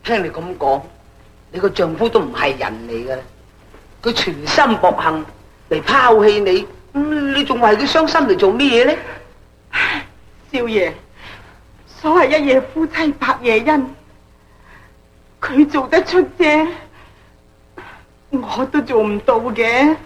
聽你咁講，你個丈夫都唔係人嚟噶啦，佢全心薄幸嚟拋棄你，你仲為佢傷心嚟做咩嘢呢？ 少爺，所謂一夜夫妻百夜恩，佢做得出啫，我都做唔到嘅。